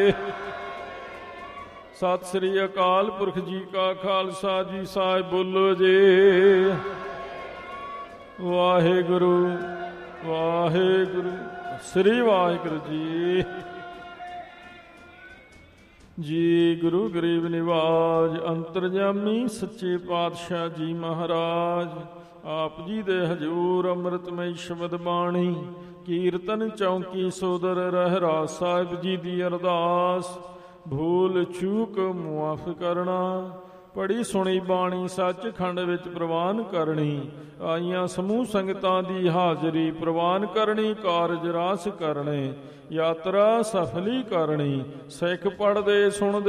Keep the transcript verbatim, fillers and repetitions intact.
ਸਤਿ ਸ੍ਰੀ ਅਕਾਲ ਪੁਰਖ ਜੀ ਕਾ ਖਾਲਸਾ ਜੀ ਸਾਹਿਬ ਬੋਲੋ ਜੀ। ਵਾਹਿਗੁਰੂ ਵਾਹਿਗੁਰੂ ਸ੍ਰੀ ਵਾਹਿਗੁਰੂ ਜੀ। ਜੀ ਗੁਰੂ ਗਰੀਬ ਨਿਵਾਜ ਅੰਤਰਜਾਮੀ ਸੱਚੇ ਪਾਤਸ਼ਾਹ ਜੀ ਮਹਾਰਾਜ ਆਪ ਜੀ ਦੇ ਹਜ਼ੂਰ ਅੰਮ੍ਰਿਤਮਈ ਸ਼ਬਦ ਬਾਣੀ ਕੀਰਤਨ ਚੌਂਕੀ ਸੋਦਰ ਰਹਿਰਾਸ ਸਾਹਿਬ ਜੀ ਦੀ ਅਰਦਾਸ ਭੂਲ ਚੂਕ ਮੁਆਫ ਕਰਨਾ। ਪੜੀ ਸੁਣੀ ਬਾਣੀ ਸੱਚਖੰਡ ਵਿੱਚ ਪ੍ਰਵਾਨ ਕਰਨੀ। ਆਈਆਂ ਸਮੂਹ ਸੰਗਤਾਂ ਦੀ ਹਾਜ਼ਰੀ ਪ੍ਰਵਾਨ ਕਰਨੀ। ਕਾਰਜ ਰਾਸ ਕਰਨੇ। ਯਾਤਰਾ ਸਫਲੀ ਕਰਨੀ। ਸਿੱਖ ਪੜ੍ਹਦੇ ਸੁਣਦੇ